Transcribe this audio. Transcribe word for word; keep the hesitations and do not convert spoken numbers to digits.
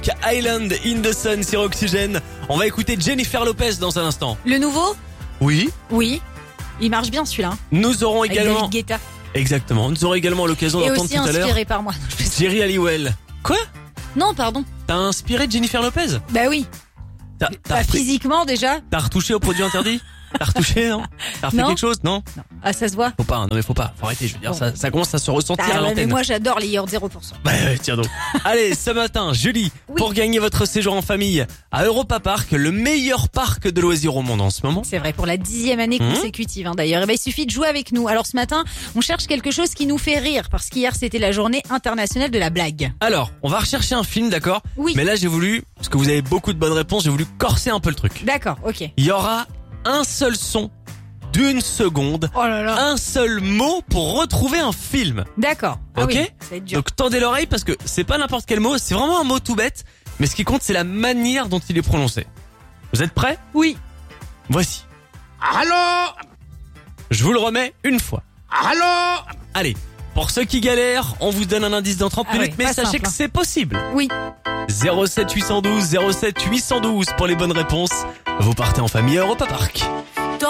Island in the Sun sur Oxygène. On va écouter Jennifer Lopez dans un instant. Le nouveau ? Oui. Oui. Il marche bien celui-là. Nous aurons Avec également... David Guetta. Exactement. Nous aurons également l'occasion Et d'entendre aussi tout à l'heure inspiré par moi. Jerry Halliwell. Quoi ? Non, pardon. T'as inspiré Jennifer Lopez ? Bah oui. T'as, t'as, Bah, repris- physiquement déjà. t'as retouché au produit interdit ? T'as retouché, non ? T'as refait Non. quelque chose, non ? Ah, ça se voit. Faut pas, hein. Non mais faut pas. Faut arrêter, je veux dire, Bon. ça, ça commence à se ressentir Ah, à ouais, mais l'antenne. moi j'adore les yaourts zéro pour cent. Bah ouais, tiens donc. Allez, ce matin, Julie, Oui. pour gagner votre séjour en famille à Europa Park, le meilleur parc de loisirs au monde en ce moment. C'est vrai, pour la dixième année Mmh. consécutive hein, d'ailleurs. Et ben, il suffit de jouer avec nous. Alors ce matin, on cherche quelque chose qui nous fait rire, parce qu'hier c'était la journée internationale de la blague. Alors, on va rechercher un film, d'accord ? Oui. Mais là, j'ai voulu, parce que vous avez beaucoup de bonnes réponses, j'ai voulu corser un peu le truc. D'accord, ok. Il y aura un seul son d'une seconde, Oh là là. un seul mot pour retrouver un film. D'accord. Ah Ok. oui, ça va être dur. Donc tendez l'oreille parce que c'est pas n'importe quel mot, c'est vraiment un mot tout bête, mais ce qui compte c'est la manière dont il est prononcé. Vous êtes prêts ? Oui. Voici. Allô? Je vous le remets une fois. Allô? Allez, pour ceux qui galèrent, on vous donne un indice dans trente Ah minutes, ouais, mais pas sachez simple, que hein. c'est possible. Oui. zéro sept huit un deux zéro sept huit un deux pour les bonnes réponses. Vous partez en famille à Europa Park.